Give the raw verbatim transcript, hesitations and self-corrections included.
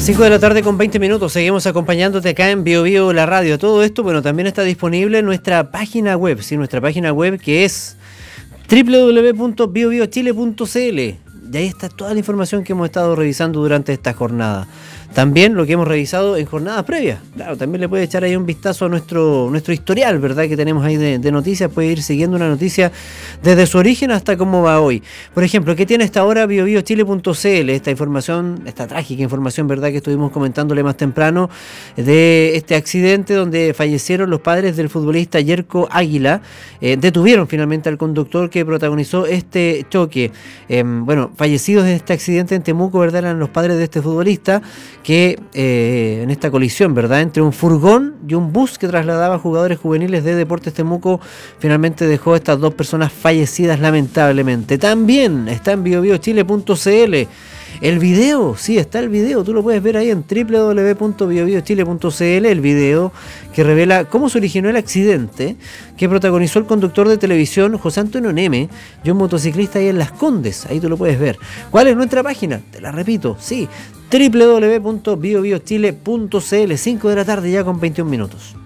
cinco de la tarde con veinte minutos, seguimos acompañándote acá en Bio Bio la radio. Todo esto, bueno, también está disponible en nuestra página web, sí, nuestra página web que es doble u doble u doble u punto bio bio chile punto c l. Y ahí está toda la información que hemos estado revisando durante esta jornada. También lo que hemos revisado en jornadas previas. Claro, también le puede echar ahí un vistazo a nuestro, nuestro historial, ¿verdad? Que tenemos ahí de, de noticias. Puede ir siguiendo una noticia desde su origen hasta cómo va hoy. Por ejemplo, ¿qué tiene hasta ahora bio bio chile punto c l? Esta información, esta trágica información, ¿verdad? Que estuvimos comentándole más temprano de este accidente donde fallecieron los padres del futbolista Yerko Águila. Eh, detuvieron finalmente al conductor que protagonizó este choque. Eh, bueno, fallecidos en este accidente en Temuco, ¿verdad? Eran los padres de este futbolista que eh, en esta colisión, ¿verdad?, entre un furgón y un bus que trasladaba jugadores juveniles de Deportes Temuco, finalmente dejó a estas dos personas fallecidas lamentablemente. También está en bio bio chile punto c l el video, sí, está el video, tú lo puedes ver ahí en doble u doble u doble u punto bio bio chile punto c l, el video que revela cómo se originó el accidente que protagonizó el conductor de televisión José Antonio Neme y un motociclista ahí en Las Condes. Ahí tú lo puedes ver. ¿Cuál es nuestra página? Te la repito, sí, doble u doble u doble u punto bio bio chile punto c l. cinco de la tarde ya con veintiún minutos.